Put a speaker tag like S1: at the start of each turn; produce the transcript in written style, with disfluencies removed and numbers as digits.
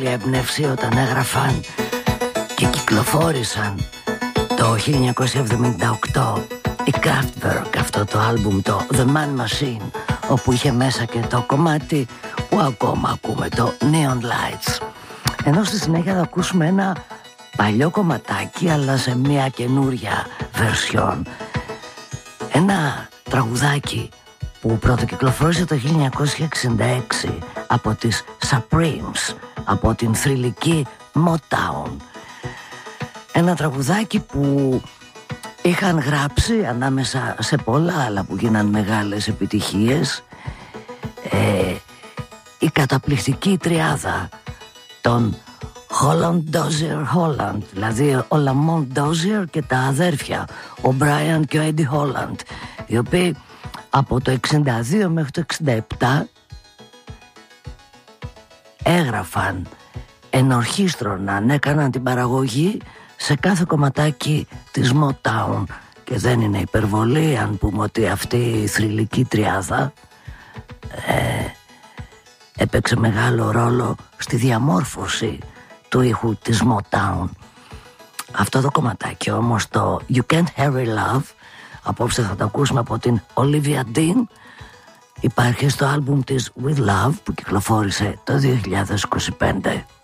S1: έμπνευση όταν έγραφαν και κυκλοφόρησαν το 1978 η Kraftwerk, αυτό το άλμπουμ, το The Man Machine, όπου είχε μέσα και το κομμάτι που ακόμα ακούμε, το Neon Lights. Ενώ στη συνέχεια θα ακούσουμε ένα παλιό κομματάκι αλλά σε μια καινούρια version, ένα τραγουδάκι που πρωτοκυκλοφόρησε το 1966 από τις Supremes, από την θρυλική Motown. Ένα τραγουδάκι που είχαν γράψει ανάμεσα σε πολλά άλλα που γίναν μεγάλες επιτυχίες η καταπληκτική τριάδα των Holland Dozier Holland, δηλαδή ο Lamont Dozier και τα αδέρφια, ο Brian και ο Eddie Holland, οι οποίοι από το 62 μέχρι το 67 έγραφαν ενορχίστρωναν, έκαναν την παραγωγή σε κάθε κομματάκι της Motown. Και δεν είναι υπερβολή αν πούμε ότι αυτή η θρυλική τριάδα έπαιξε μεγάλο ρόλο στη διαμόρφωση του ήχου της Motown. Αυτό το κομματάκι όμως, το You Can't Hurry Love, απόψε θα το ακούσουμε από την Olivia Dean, υπάρχει στο άλμπουμ της With Love που κυκλοφόρησε το 2025.